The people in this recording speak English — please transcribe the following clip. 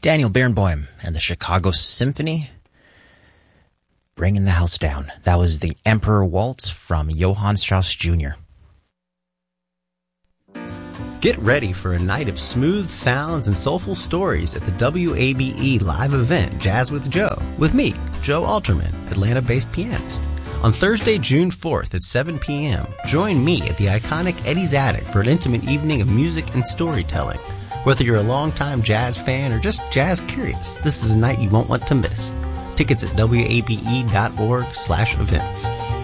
Daniel Barenboim and the Chicago Symphony, Bringing the House Down. That was the Emperor Waltz from Johann Strauss Jr. Get ready for a night of smooth sounds and soulful stories at the WABE live event Jazz with Joe, with me, Joe Alterman, Atlanta-based pianist. On Thursday, June 4th at 7 p.m., join me at the iconic Eddie's Attic for an intimate evening of music and storytelling. Whether you're a longtime jazz fan or just jazz curious, this is a night you won't want to miss. Tickets at wabe.org/events.